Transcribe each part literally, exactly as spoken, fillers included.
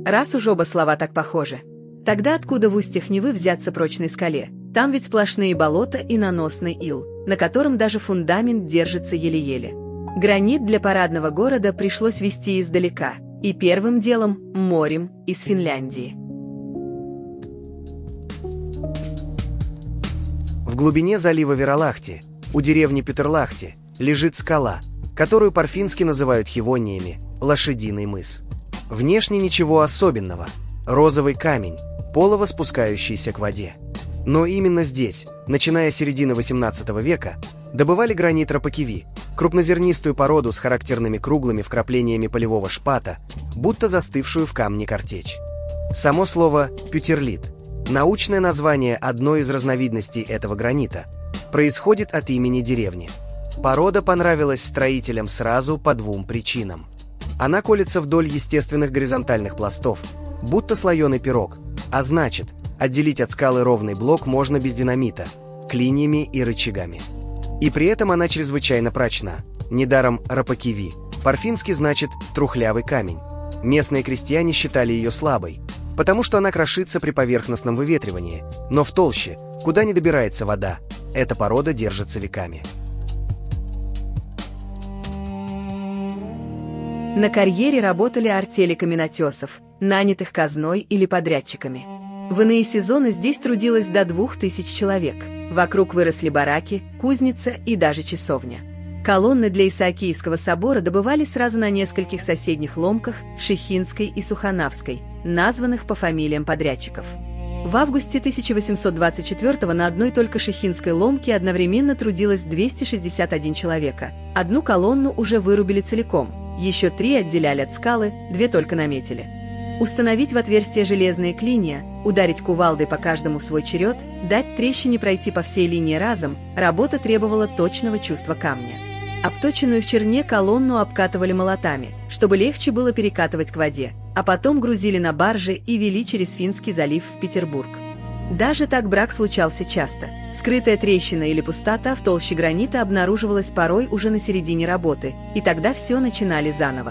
Раз уж оба слова так похожи. Тогда откуда в устьях Невы взяться прочной скале? Там ведь сплошные болота и наносный ил, на котором даже фундамент держится еле-еле. Гранит для парадного города пришлось везти издалека, и первым делом – морем из Финляндии. В глубине залива Вералахти, у деревни Пютерлахти, лежит скала, которую по-фински называют хивониями – Лошадиный мыс. Внешне ничего особенного – розовый камень, полово спускающийся к воде. Но именно здесь, начиная с середины восемнадцатого века, добывали гранит Рапакиви, крупнозернистую породу с характерными круглыми вкраплениями полевого шпата, будто застывшую в камне картечь. Само слово «пютерлит» – научное название одной из разновидностей этого гранита, происходит от имени деревни. Порода понравилась строителям сразу по двум причинам. Она колется вдоль естественных горизонтальных пластов, будто слоеный пирог, а значит, отделить от скалы ровный блок можно без динамита, клиньями и рычагами. И при этом она чрезвычайно прочна. Недаром Рапакиви по-фински значит «трухлявый камень». Местные крестьяне считали ее слабой, потому что она крошится при поверхностном выветривании, но в толще, куда не добирается вода, эта порода держится веками. На карьере работали артели каменотесов, нанятых казной или подрядчиками. В иные сезоны здесь трудилось до двух тысяч человек. Вокруг выросли бараки, кузница и даже часовня. Колонны для Исаакиевского собора добывали сразу на нескольких соседних ломках Шихинской и Суханавской, названных по фамилиям подрядчиков. В августе тысяча восемьсот двадцать четвёртого на одной только Шихинской ломке одновременно трудилось двести шестьдесят один человека. Одну колонну уже вырубили целиком, еще три отделяли от скалы, две только наметили. Установить в отверстие железные клинья, ударить кувалдой по каждому в свой черед, дать трещине пройти по всей линии разом, работа требовала точного чувства камня. Обточенную в черне колонну обкатывали молотами, чтобы легче было перекатывать к воде, а потом грузили на баржи и вели через Финский залив в Петербург. Даже так брак случался часто. Скрытая трещина или пустота в толще гранита обнаруживалась порой уже на середине работы, и тогда все начинали заново.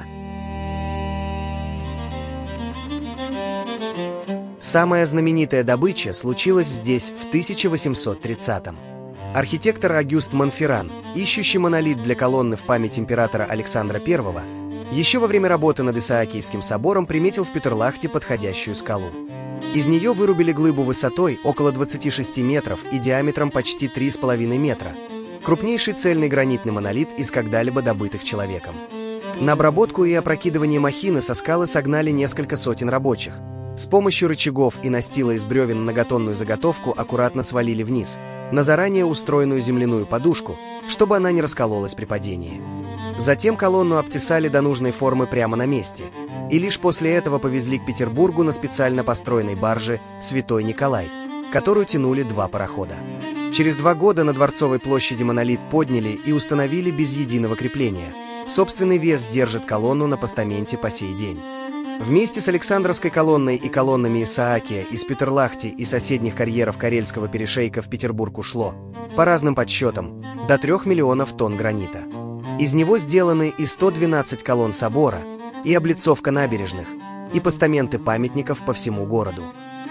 Самая знаменитая добыча случилась здесь в тысяча восемьсот тридцатом. Архитектор Агюст Монферран, ищущий монолит для колонны в память императора Александра Первого, еще во время работы над Исаакиевским собором приметил в Пютерлахте подходящую скалу. Из нее вырубили глыбу высотой около двадцати шести метров и диаметром почти три с половиной метра. Крупнейший цельный гранитный монолит из когда-либо добытых человеком. На обработку и опрокидывание махины со скалы согнали несколько сотен рабочих. С помощью рычагов и настила из бревен многотонную заготовку аккуратно свалили вниз, на заранее устроенную земляную подушку, чтобы она не раскололась при падении. Затем колонну обтесали до нужной формы прямо на месте, и лишь после этого повезли к Петербургу на специально построенной барже «Святой Николай», которую тянули два парохода. Через два года на Дворцовой площади монолит подняли и установили без единого крепления. Собственный вес держит колонну на постаменте по сей день. Вместе с Александровской колонной и колоннами Исаакия из Пютерлахти и соседних карьеров Карельского перешейка в Петербург ушло, по разным подсчетам, до трех миллионов тонн гранита. Из него сделаны и сто двенадцать колонн собора, и облицовка набережных, и постаменты памятников по всему городу.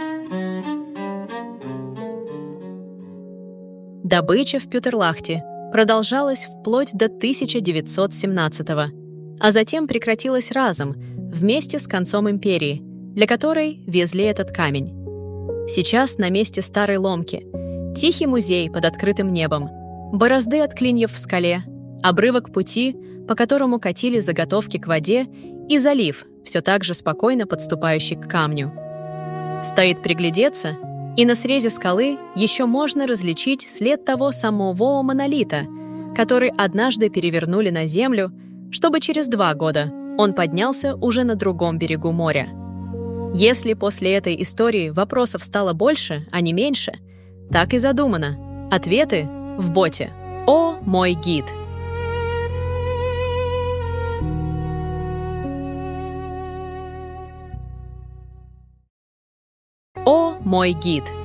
Добыча в Пютерлахте продолжалась вплоть до тысяча девятьсот семнадцатого, а затем прекратилась разом, вместе с концом империи, для которой везли этот камень. Сейчас на месте старой ломки тихий музей под открытым небом, борозды от клиньев в скале, обрывок пути, по которому катили заготовки к воде, и залив, все так же спокойно подступающий к камню. Стоит приглядеться, и на срезе скалы еще можно различить след того самого монолита, который однажды перевернули на землю, чтобы через два года он поднялся уже на другом берегу моря. Если после этой истории вопросов стало больше, а не меньше, так и задумано. Ответы в боте «О, мой гид». О, мой гид.